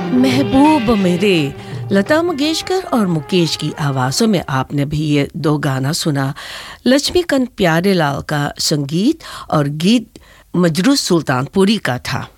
महबूब मेरे, लता मंगेशकर और मुकेश की आवाज़ों में आपने भी ये दो गाना सुना। लक्ष्मीकांत प्यारेलाल का संगीत और गीत मजरू सुल्तानपुरी का था।